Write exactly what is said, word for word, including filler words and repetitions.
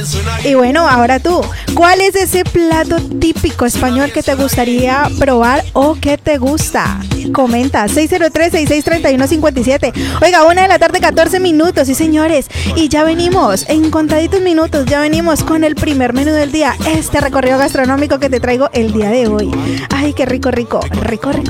Y bueno, ahora tú, ¿cuál es ese plato típico español que te gustaría probar o que te gusta? Comenta, seis cero tres, seis seis tres uno cinco siete. Oiga, una de la tarde, catorce minutos, sí señores. Y ya venimos, en contaditos minutos, ya venimos con el primer menú del día. Este recorrido gastronómico que te traigo el día de hoy. Ay, qué rico, rico, rico, rico.